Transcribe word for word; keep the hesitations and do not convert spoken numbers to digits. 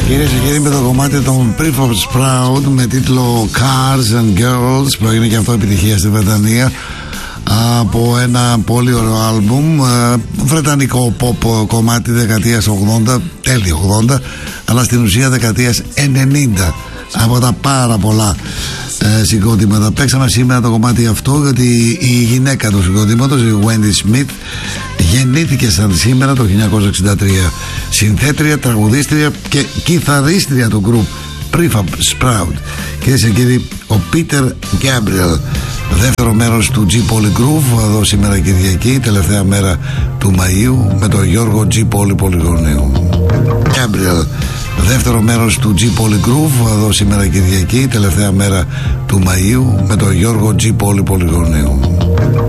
Κυρίες και κύριοι, με το κομμάτι των Prefab Sprout με τίτλο Cars and Girls, που έγινε και αυτό επιτυχία στη Βρετανία, από ένα πολύ ωραίο άλμπουμ, βρετανικό pop κομμάτι δεκαετίας ογδόντα, τέλη ογδόντα, αλλά στην ουσία δεκαετίας ενενήντα, από τα πάρα πολλά ε, συγκροτήματα. Παίξαμε σήμερα το κομμάτι αυτό γιατί η γυναίκα του συγκροτήματος, η Wendy Smith, γεννήθηκε σαν σήμερα το χίλια εννιακόσια εξήντα τρία. Συνθέτρια, τραγουδίστρια και κιθαρίστρια του γκρουπ Prefab Sprout. Κυρίες και κύριοι, ο Peter Gabriel, δεύτερο μέρος του G Polygroove, εδώ σήμερα Κυριακή, τελευταία μέρα του Μαΐου, με τον Γιώργο G Poly Πολυγωνίου. Gabriel, δεύτερο μέρος του G Polygroove, εδώ σήμερα Κυριακή, τελευταία μέρα του Μαΐου, με τον Γιώργο G Poly Πολυγωνίου.